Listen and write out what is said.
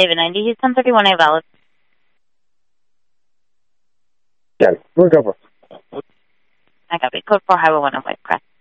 David 90, Houston 31A valid. Got it. We'll go for it. I got it. Code 4 Highway 1 White Crest.